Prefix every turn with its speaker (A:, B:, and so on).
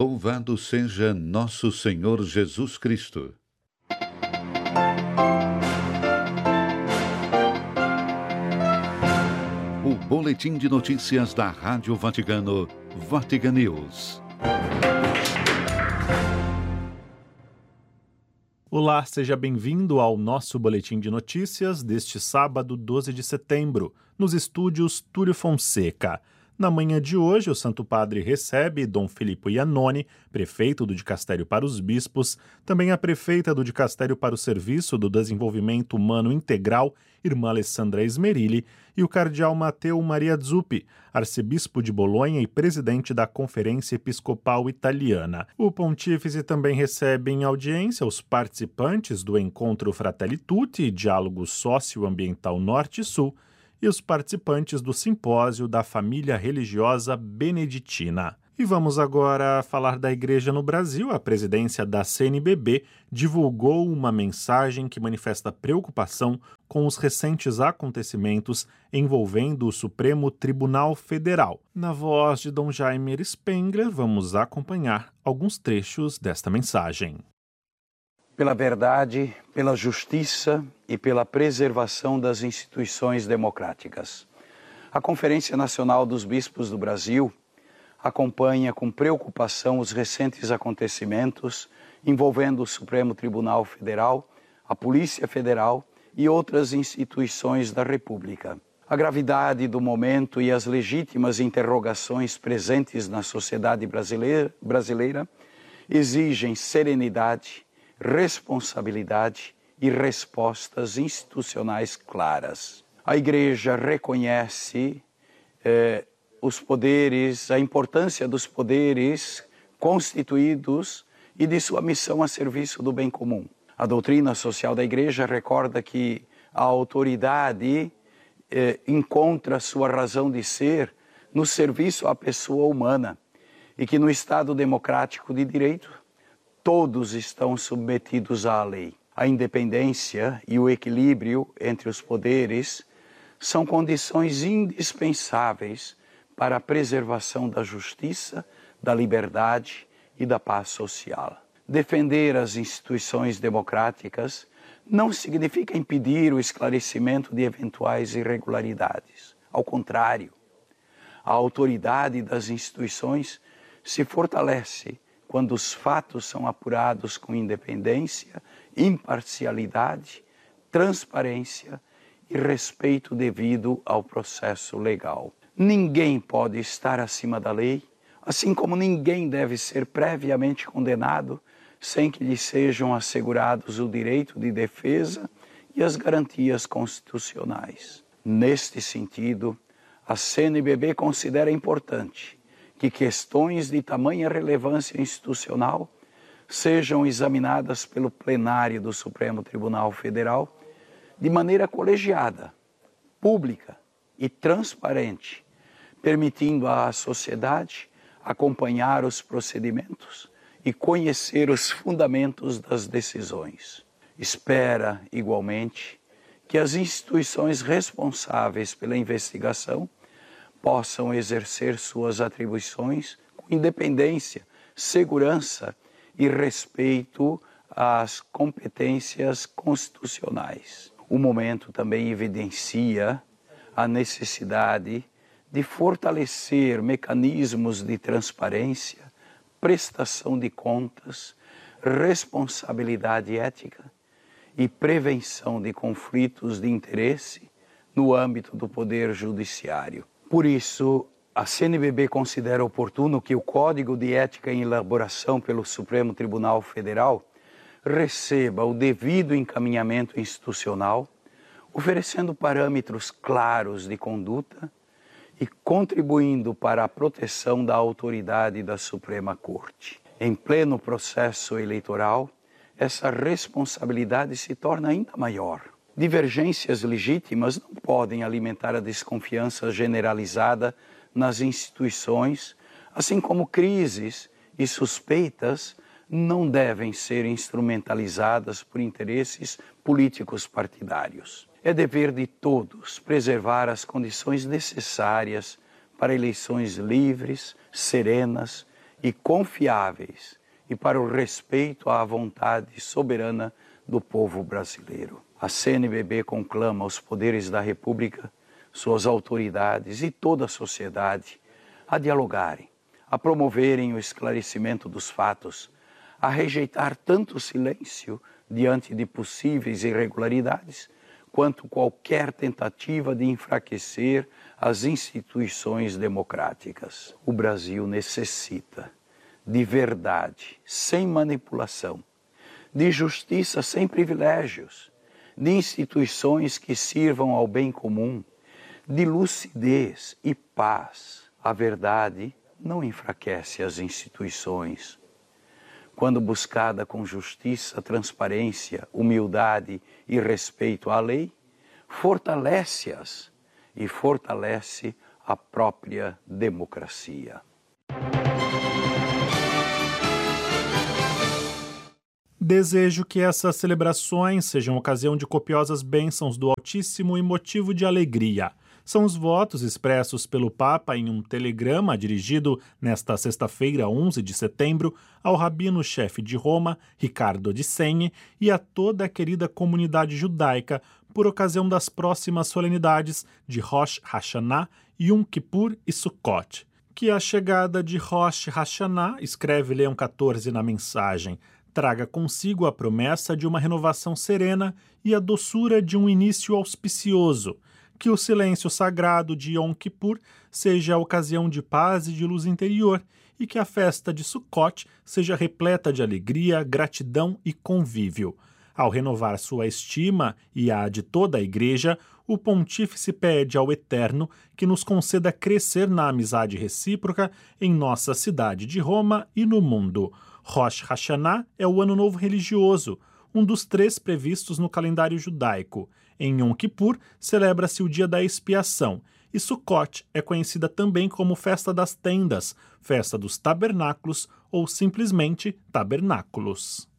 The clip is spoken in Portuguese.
A: Louvado seja nosso Senhor Jesus Cristo. O boletim de notícias da Rádio Vaticano, Vatican News.
B: Olá, seja bem-vindo ao nosso boletim de notícias deste sábado, 12 de setembro, nos estúdios Túlio Fonseca. Na manhã de hoje, o Santo Padre recebe Dom Filippo Iannone, prefeito do Dicastério para os Bispos, também a prefeita do Dicastério para o Serviço do Desenvolvimento Humano Integral, irmã Alessandra Esmerilli, e o cardeal Matteo Maria Zuppi, arcebispo de Bolonha e presidente da Conferência Episcopal Italiana. O pontífice também recebe em audiência os participantes do encontro Fratelli Tutti, Diálogo Socioambiental Norte e Sul, e os participantes do simpósio da família religiosa beneditina. E vamos agora falar da Igreja no Brasil. A presidência da CNBB divulgou uma mensagem que manifesta preocupação com os recentes acontecimentos envolvendo o Supremo Tribunal Federal. Na voz de Dom Jaime Spengler, vamos acompanhar alguns trechos desta mensagem.
C: Pela verdade, pela justiça e pela preservação das instituições democráticas. A Conferência Nacional dos Bispos do Brasil acompanha com preocupação os recentes acontecimentos envolvendo o Supremo Tribunal Federal, a Polícia Federal e outras instituições da República. A gravidade do momento e as legítimas interrogações presentes na sociedade brasileira exigem serenidade, responsabilidade e respostas institucionais claras. A Igreja reconhece os poderes, a importância dos poderes constituídos e de sua missão a serviço do bem comum. A doutrina social da Igreja recorda que a autoridade encontra sua razão de ser no serviço à pessoa humana e que no Estado democrático de direito todos estão submetidos à lei. A independência e o equilíbrio entre os poderes são condições indispensáveis para a preservação da justiça, da liberdade e da paz social. Defender as instituições democráticas não significa impedir o esclarecimento de eventuais irregularidades. Ao contrário, a autoridade das instituições se fortalece quando os fatos são apurados com independência, imparcialidade, transparência e respeito devido ao processo legal. Ninguém pode estar acima da lei, assim como ninguém deve ser previamente condenado sem que lhe sejam assegurados o direito de defesa e as garantias constitucionais. Neste sentido, a CNBB considera importante que questões de tamanha relevância institucional sejam examinadas pelo plenário do Supremo Tribunal Federal de maneira colegiada, pública e transparente, permitindo à sociedade acompanhar os procedimentos e conhecer os fundamentos das decisões. Espera, igualmente, que as instituições responsáveis pela investigação possam exercer suas atribuições com independência, segurança e respeito às competências constitucionais. O momento também evidencia a necessidade de fortalecer mecanismos de transparência, prestação de contas, responsabilidade ética e prevenção de conflitos de interesse no âmbito do Poder Judiciário. Por isso, a CNBB considera oportuno que o Código de Ética em elaboração pelo Supremo Tribunal Federal receba o devido encaminhamento institucional, oferecendo parâmetros claros de conduta e contribuindo para a proteção da autoridade da Suprema Corte. Em pleno processo eleitoral, essa responsabilidade se torna ainda maior. Divergências legítimas não podem alimentar a desconfiança generalizada nas instituições, assim como crises e suspeitas não devem ser instrumentalizadas por interesses políticos partidários. É dever de todos preservar as condições necessárias para eleições livres, serenas e confiáveis e para o respeito à vontade soberana do povo brasileiro. A CNBB conclama os poderes da República, suas autoridades e toda a sociedade a dialogarem, a promoverem o esclarecimento dos fatos, a rejeitar tanto o silêncio diante de possíveis irregularidades, quanto qualquer tentativa de enfraquecer as instituições democráticas. O Brasil necessita de verdade, sem manipulação, de justiça sem privilégios, de instituições que sirvam ao bem comum, de lucidez e paz. A verdade não enfraquece as instituições. Quando buscada com justiça, transparência, humildade e respeito à lei, fortalece-as e fortalece a própria democracia.
B: Desejo que essas celebrações sejam ocasião de copiosas bênçãos do Altíssimo e motivo de alegria. São os votos expressos pelo Papa em um telegrama dirigido nesta sexta-feira, 11 de setembro, ao rabino-chefe de Roma, Riccardo Di Segni, e a toda a querida comunidade judaica por ocasião das próximas solenidades de Rosh Hashanah, Yom Kippur e Sukkot. Que a chegada de Rosh Hashanah, escreve Leão XIV na mensagem, traga consigo a promessa de uma renovação serena e a doçura de um início auspicioso. Que o silêncio sagrado de Yom Kippur seja a ocasião de paz e de luz interior, e que a festa de Sukkot seja repleta de alegria, gratidão e convívio. Ao renovar sua estima e a de toda a Igreja, o Pontífice pede ao Eterno que nos conceda crescer na amizade recíproca em nossa cidade de Roma e no mundo. Rosh Hashanah é o Ano Novo Religioso, um dos 3 previstos no calendário judaico. Em Yom Kippur, celebra-se o Dia da Expiação, e Sukkot é conhecida também como Festa das Tendas, Festa dos Tabernáculos ou simplesmente Tabernáculos.